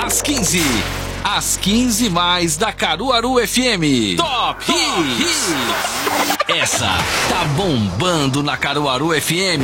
às 15. Às 15 mais da Caruaru FM. Top Hits. Essa tá bombando na Caruaru FM.